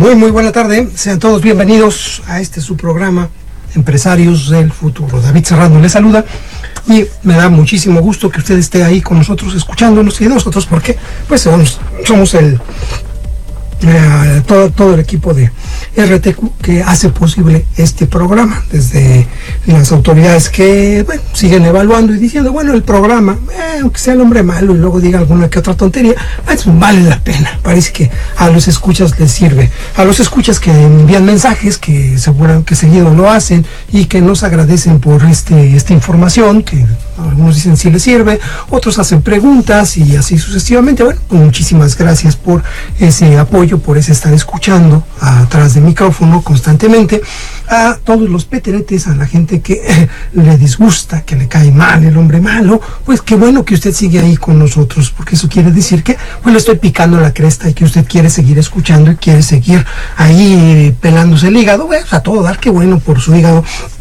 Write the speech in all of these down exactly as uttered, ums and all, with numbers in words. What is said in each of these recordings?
Muy, muy buena tarde. Sean todos bienvenidos a este su programa, Empresarios del Futuro. David Serrano les saluda y me da muchísimo gusto que usted esté ahí con nosotros, escuchándonos y nosotros, porque pues somos, somos el... Eh, todo, todo el equipo de R T Q que hace posible este programa, desde las autoridades que bueno, siguen evaluando y diciendo, bueno, el programa, eh, aunque sea el hombre malo y luego diga alguna que otra tontería, pues vale la pena. Parece que a los escuchas les sirve, a los escuchas que envían mensajes, que seguro que seguido lo hacen y que nos agradecen por este esta información, que algunos dicen si les sirve, otros hacen preguntas y así sucesivamente. Bueno, pues muchísimas gracias por ese apoyo, por ese estar escuchando atrás del micrófono constantemente. A todos los peteretes, a la gente que eh, le disgusta, que le cae mal el hombre malo, pues qué bueno que usted sigue ahí con nosotros, porque eso quiere decir que pues le estoy picando la cresta y que usted quiere seguir escuchando y quiere seguir ahí eh, pelándose el hígado. Bueno, a todo dar, qué bueno por su hígado.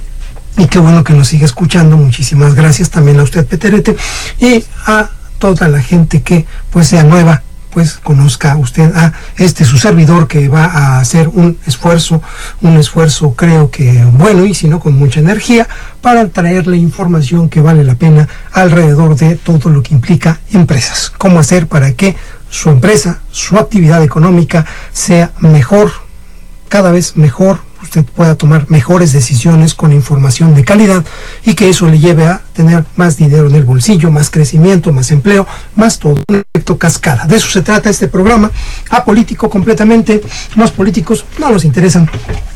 Y qué bueno que nos sigue escuchando. Muchísimas gracias también a usted, Peterete, y a toda la gente que pues sea nueva, pues conozca usted a este su servidor, que va a hacer un esfuerzo, un esfuerzo creo que bueno, y si no con mucha energía, para traerle información que vale la pena alrededor de todo lo que implica empresas. Cómo hacer para que su empresa, su actividad económica sea mejor, cada vez mejor, usted pueda tomar mejores decisiones con información de calidad y que eso le lleve a tener más dinero en el bolsillo, más crecimiento, más empleo, más todo, un efecto cascada. De eso se trata este programa, apolítico completamente. Los políticos no nos interesan,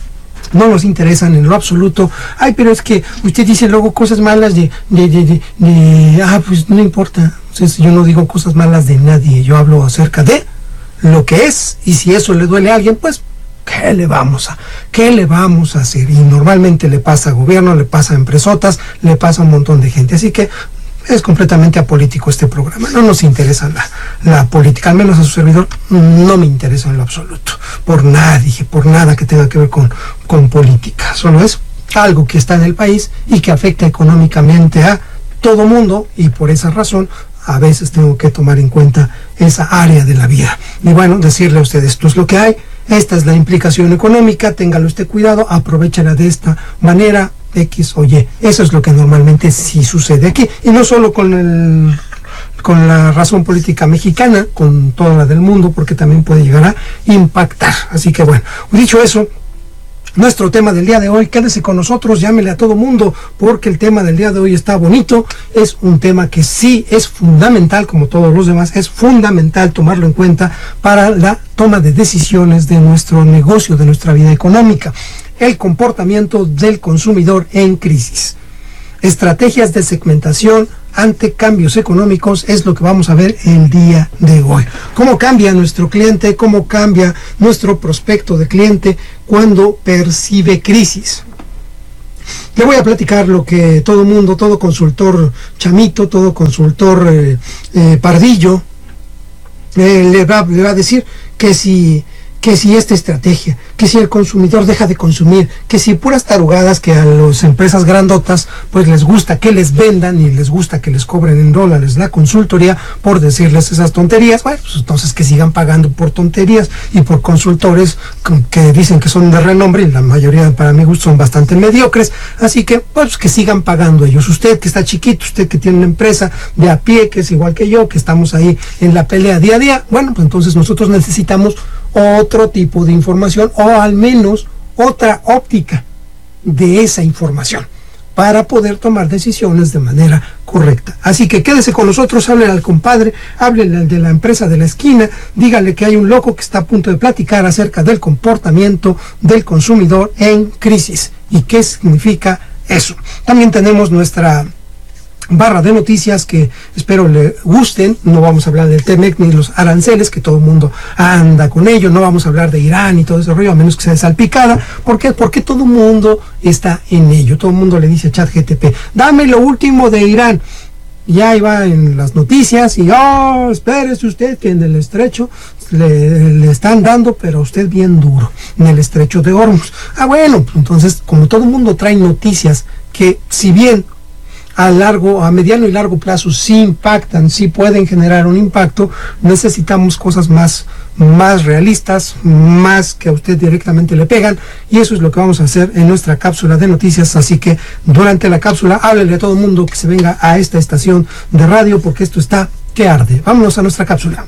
no nos interesan en lo absoluto. Ay, pero es que usted dice luego cosas malas de, de, de, de, de ah, pues no importa. Entonces, yo no digo cosas malas de nadie, yo hablo acerca de lo que es, y si eso le duele a alguien, pues ¿Qué le vamos a, qué le vamos a hacer? Y normalmente le pasa a gobierno, le pasa a empresotas, le pasa a un montón de gente. Así que es completamente apolítico este programa. No nos interesa la, la política, al menos a su servidor no me interesa en lo absoluto. Por nadie, por nada que tenga que ver con, con política. Solo es algo que está en el país y que afecta económicamente a todo mundo, y por esa razón a veces tengo que tomar en cuenta esa área de la vida. Y bueno, decirle a ustedes, esto es lo que hay. Esta es la implicación económica, téngalo usted cuidado, aprovechala de esta manera, X o Y. Eso es lo que normalmente sí sucede aquí, y no solo con el con la razón política mexicana, con toda la del mundo, porque también puede llegar a impactar. Así que bueno, dicho eso, nuestro tema del día de hoy, quédese con nosotros, llámele a todo mundo, porque el tema del día de hoy está bonito. Es un tema que sí es fundamental, como todos los demás, es fundamental tomarlo en cuenta para la toma de decisiones de nuestro negocio, de nuestra vida económica. El comportamiento del consumidor en crisis. Estrategias de segmentación ante cambios económicos es lo que vamos a ver el día de hoy. Cómo cambia nuestro cliente, cómo cambia nuestro prospecto de cliente cuando percibe crisis. Le voy a platicar lo que todo mundo, todo consultor chamito, todo consultor eh, eh, pardillo eh, le, va, le va a decir que si... que si esta estrategia, que si el consumidor deja de consumir, que si puras tarugadas que a las empresas grandotas pues les gusta que les vendan y les gusta que les cobren en dólares la consultoría por decirles esas tonterías, bueno, pues entonces que sigan pagando por tonterías y por consultores que dicen que son de renombre, y la mayoría para mi gusto son bastante mediocres. Así que pues que sigan pagando ellos. Usted que está chiquito, usted que tiene una empresa de a pie, que es igual que yo, que estamos ahí en la pelea día a día, bueno, pues entonces nosotros necesitamos otro tipo de información, o al menos otra óptica de esa información, para poder tomar decisiones de manera correcta. Así que quédese con nosotros, háblele al compadre, háblele al de la empresa de la esquina, dígale que hay un loco que está a punto de platicar acerca del comportamiento del consumidor en crisis y qué significa eso. También tenemos nuestra barra de noticias que espero le gusten. No vamos a hablar del T-MEC ni los aranceles, que todo el mundo anda con ello. No vamos a hablar de Irán y todo ese rollo, a menos que sea salpicada. ¿Por qué? Porque todo el mundo está en ello. Todo el mundo le dice a ChatGPT, dame lo último de Irán. Ya iba en las noticias y, oh, espérese usted que en el estrecho le, le están dando, pero usted bien duro, en el estrecho de Hormuz. Ah, bueno, pues entonces, como todo el mundo trae noticias que, si bien a largo, a mediano y largo plazo sí impactan, sí pueden generar un impacto, necesitamos cosas más, más realistas, más que a usted directamente le pegan, y eso es lo que vamos a hacer en nuestra cápsula de noticias. Así que durante la cápsula háblele a todo el mundo que se venga a esta estación de radio, porque esto está que arde. Vámonos a nuestra cápsula.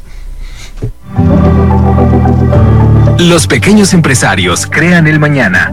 Los pequeños empresarios crean el mañana.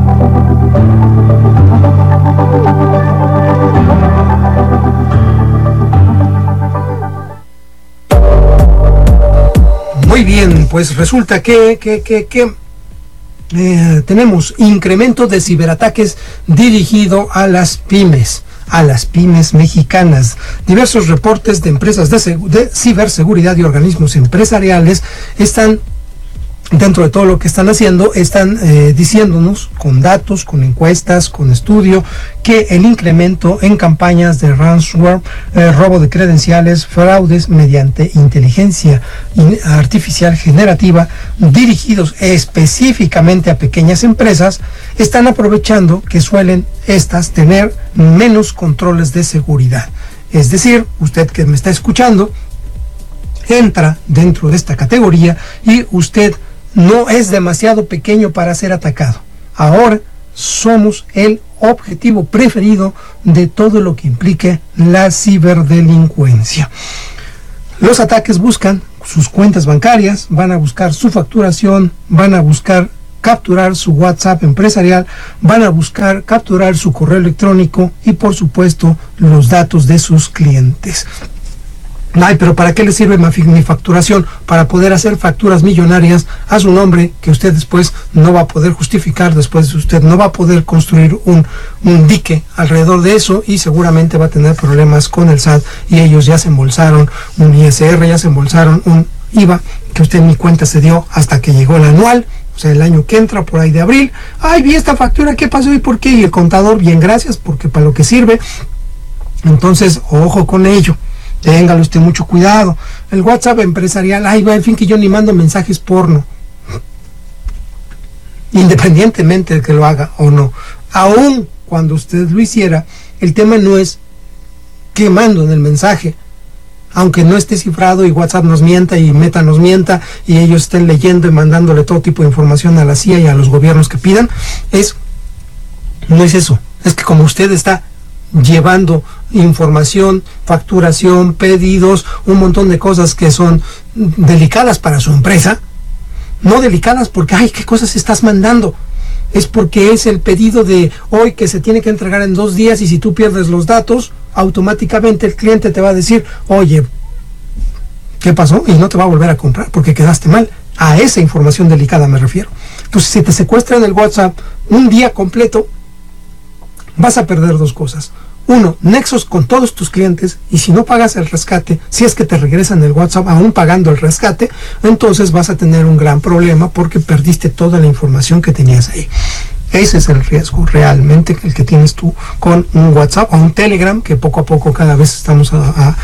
Muy bien, pues resulta que, que, que, que eh, tenemos incremento de ciberataques dirigido a las pymes, a las pymes mexicanas. Diversos reportes de empresas de, de ciberseguridad y organismos empresariales están, dentro de todo lo que están haciendo, están eh, diciéndonos con datos, con encuestas, con estudio, que el incremento en campañas de ransomware, eh, robo de credenciales, fraudes mediante inteligencia artificial generativa, dirigidos específicamente a pequeñas empresas, están aprovechando que suelen estas tener menos controles de seguridad. Es decir, usted que me está escuchando, entra dentro de esta categoría y usted no es demasiado pequeño para ser atacado. Ahora somos el objetivo preferido de todo lo que implique la ciberdelincuencia. Los ataques buscan sus cuentas bancarias, van a buscar su facturación, van a buscar capturar su WhatsApp empresarial, van a buscar capturar su correo electrónico y, por supuesto, los datos de sus clientes. Ay, pero ¿para qué le sirve mi facturación? Para poder hacer facturas millonarias a su nombre, que usted después no va a poder justificar, después usted no va a poder construir un, un dique alrededor de eso, y seguramente va a tener problemas con el S A T, y ellos ya se embolsaron un I S R, ya se embolsaron un I V A, que usted ni cuenta se dio hasta que llegó el anual, o sea, el año que entra, por ahí de abril. Ay, vi esta factura, ¿qué pasó y por qué? Y el contador, bien, gracias, porque para lo que sirve. Entonces, ojo con ello. Téngalo usted mucho cuidado. El WhatsApp empresarial, ay, va, en fin, que yo ni mando mensajes porno. Independientemente de que lo haga o no. Aún cuando usted lo hiciera, el tema no es qué mando en el mensaje. Aunque no esté cifrado y WhatsApp nos mienta y Meta nos mienta y ellos estén leyendo y mandándole todo tipo de información a la C I A y a los gobiernos que pidan, es, no es eso. Es que como usted está llevando información, facturación, pedidos, un montón de cosas que son delicadas para su empresa, no delicadas porque, ay, qué cosas estás mandando, es porque es el pedido de hoy que se tiene que entregar en dos días, y si tú pierdes los datos, automáticamente el cliente te va a decir, oye, ¿qué pasó? Y no te va a volver a comprar porque quedaste mal. A esa información delicada me refiero. Entonces, si te secuestran el WhatsApp un día completo, vas a perder dos cosas. Uno, nexos con todos tus clientes, y si no pagas el rescate, si es que te regresan el WhatsApp aún pagando el rescate, entonces vas a tener un gran problema porque perdiste toda la información que tenías ahí. Ese es el riesgo realmente el que tienes tú con un WhatsApp o un Telegram, que poco a poco cada vez estamos a, a,